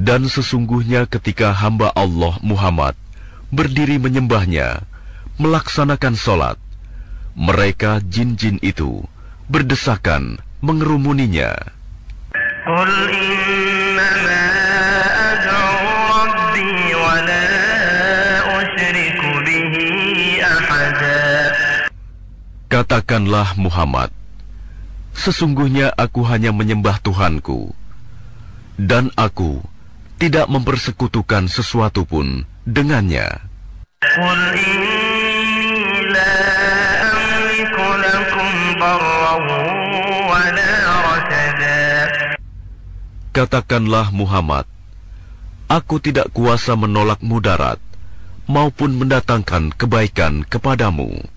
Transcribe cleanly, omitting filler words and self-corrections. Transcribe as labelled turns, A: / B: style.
A: Dan sesungguhnya ketika hamba Allah Muhammad berdiri menyembahnya, melaksanakan sholat, mereka jin-jin itu berdesakan mengerumuninya.
B: Qul innama ad'u rabbi wa la usyriku bihi ahada.
A: Katakanlah Muhammad, sesungguhnya aku hanya menyembah Tuhanku, dan aku tidak mempersekutukan sesuatu pun dengannya.
B: Qul inni la amliku lakum darran wa la rasada.
A: Katakanlah Muhammad, aku tidak kuasa menolak mudarat maupun mendatangkan kebaikan kepadamu.